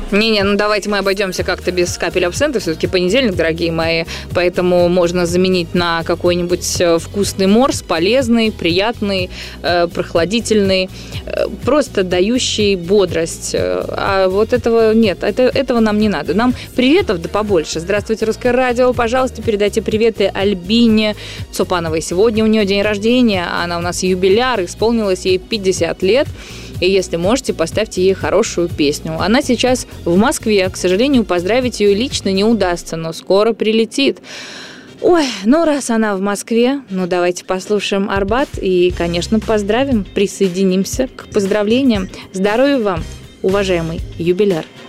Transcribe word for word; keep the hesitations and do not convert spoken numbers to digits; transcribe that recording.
Не-не, ну давайте мы обойдемся как-то без капель абсента. Все-таки понедельник, дорогие мои. Поэтому можно заменить на какой-нибудь вкусный морс, полезный, приятный, э, прохладительный, э, просто дающий бодрость. А вот этого нет, это, этого нам не надо. Нам приветов да побольше. Здравствуйте, Русское радио. Пожалуйста, передайте приветы Альбине Цупановой. Сегодня у нее день рождения. Она у нас юбиляр. Исполнилось ей пятьдесят лет. И если можете, поставьте ей хорошую песню. Она сейчас в Москве. К сожалению, поздравить ее лично не удастся, но скоро прилетит. Ой, ну раз она в Москве, ну давайте послушаем Арбат и, конечно, поздравим, присоединимся к поздравлениям. Здоровья вам, уважаемый юбиляр.